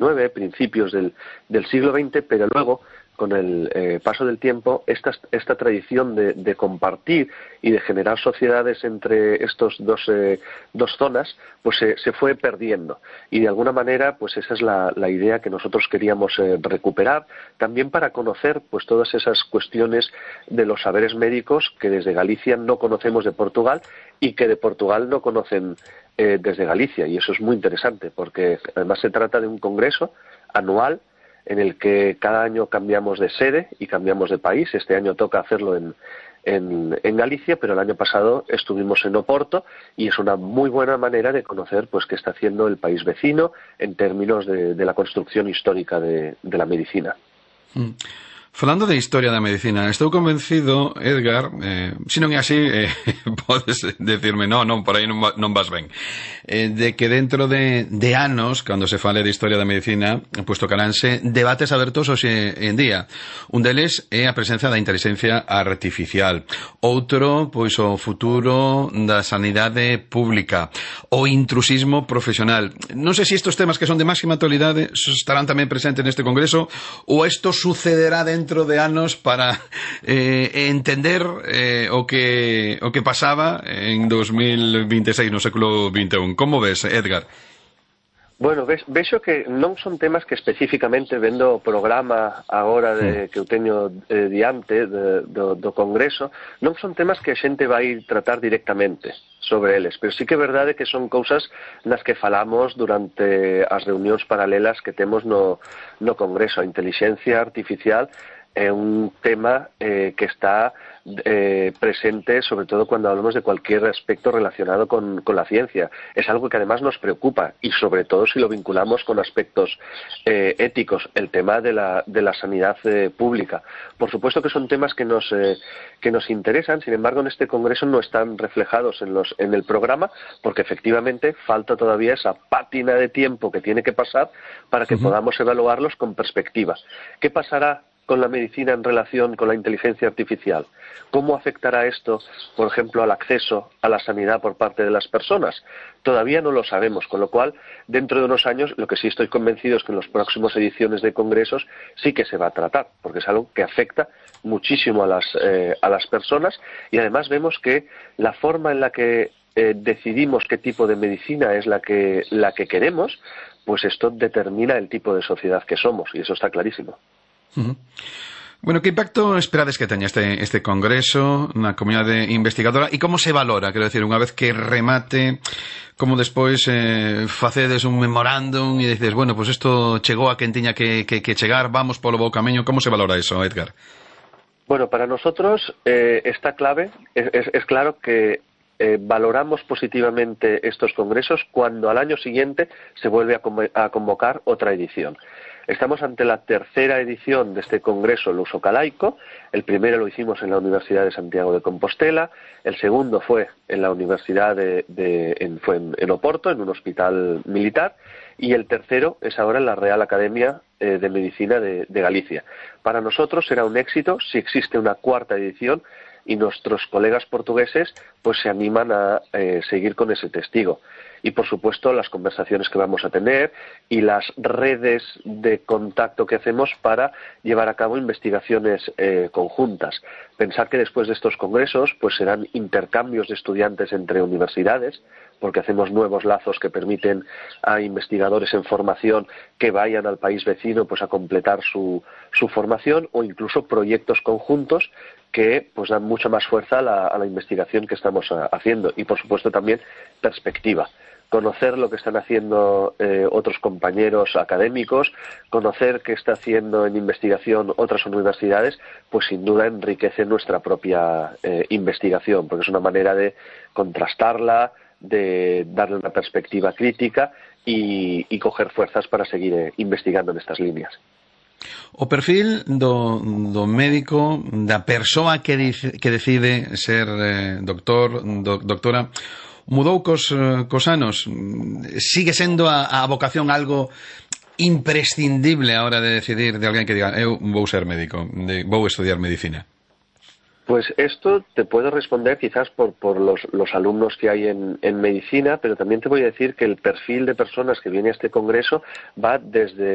XIX, principios del siglo XX, pero luego, con el paso del tiempo, esta tradición de compartir y de generar sociedades entre estos dos zonas, pues se fue perdiendo. Y de alguna manera, pues esa es la idea que nosotros queríamos recuperar, también para conocer pues todas esas cuestiones de los saberes médicos que desde Galicia no conocemos de Portugal y que de Portugal no conocen desde Galicia. Y eso es muy interesante, porque además se trata de un congreso anual en el que cada año cambiamos de sede y cambiamos de país. Este año toca hacerlo en Galicia, pero el año pasado estuvimos en Oporto y es una muy buena manera de conocer pues qué está haciendo el país vecino en términos de la construcción histórica de la medicina. Falando de historia da medicina, estou convencido, Edgar, se non é así, podes decirme, non, por aí non vas ben, de que dentro de anos, cando se fale de historia da medicina, pois tocaránse debates abertos hoxe en día. Un deles é a presencia da inteligencia artificial. Outro, pois o futuro da sanidade pública. O intrusismo profesional. Non sei se estes temas que son de máxima actualidade estarán tamén presentes neste congreso ou isto sucederá dentro de anos para entender o que pasaba en 2026 no século XXI. Como ves, Edgar? Bueno, vexo que non son temas que especificamente vendo o programa agora que eu teño diante do Congreso, non son temas que a xente vai tratar directamente sobre eles, pero sí que é verdade que son cousas nas que falamos durante as reunións paralelas que temos no Congreso. A inteligencia artificial é un tema que está presente sobre todo cuando hablamos de cualquier aspecto relacionado con la ciencia. Es algo que además nos preocupa y sobre todo si lo vinculamos con aspectos éticos, el tema de la sanidad pública. Por supuesto que son temas que nos interesan, sin embargo en este congreso no están reflejados en el programa porque efectivamente falta todavía esa pátina de tiempo que tiene que pasar para que podamos evaluarlos con perspectiva. ¿Qué pasará con la medicina en relación con la inteligencia artificial? ¿Cómo afectará esto, por ejemplo, al acceso a la sanidad por parte de las personas? Todavía no lo sabemos, con lo cual, dentro de unos años, lo que sí estoy convencido es que en las próximas ediciones de congresos sí que se va a tratar, porque es algo que afecta muchísimo a las personas y además vemos que la forma en la que decidimos qué tipo de medicina es la que queremos, pues esto determina el tipo de sociedad que somos y eso está clarísimo. Bueno, que impacto esperades que teña este congreso na comunidade investigadora e como se valora, quero decir, unha vez que remate, como despois facedes un memorándum e dices, bueno, pues isto chegou a quen tiña que chegar, vamos polo bo camiño, como se valora eso, Edgar? Bueno, para nosotros esta clave es claro que valoramos positivamente estos congresos cuando al año siguiente se vuelve a convocar otra edición. Estamos ante la tercera edición de este congreso luso-calaico. El primero lo hicimos en la Universidad de Santiago de Compostela, el segundo fue en la Universidad fue en Oporto, en un hospital militar, y el tercero es ahora en la Real Academia de Medicina de Galicia. Para nosotros será un éxito si existe una cuarta edición y nuestros colegas portugueses pues se animan a seguir con ese testigo. Y por supuesto las conversaciones que vamos a tener y las redes de contacto que hacemos para llevar a cabo investigaciones conjuntas. Pensar que después de estos congresos pues serán intercambios de estudiantes entre universidades, porque hacemos nuevos lazos que permiten a investigadores en formación que vayan al país vecino pues a completar su formación o incluso proyectos conjuntos que pues dan mucha más fuerza a la investigación que estamos haciendo y por supuesto también perspectiva. Conocer lo que están haciendo otros compañeros académicos, conocer qué está haciendo en investigación otras universidades, pues sin duda enriquece nuestra propia investigación, porque es una manera de contrastarla, de darle una perspectiva crítica y coger fuerzas para seguir investigando en estas líneas. O perfil do médico, da persoa que decide ser doctora, mudou cos anos? Sigue sendo a vocación algo imprescindible a hora de decidir de alguén que diga eu vou ser médico, vou estudiar medicina? Pues esto te puedo responder quizás por los alumnos que hay en medicina, pero también te voy a decir que el perfil de personas que viene a este congreso va desde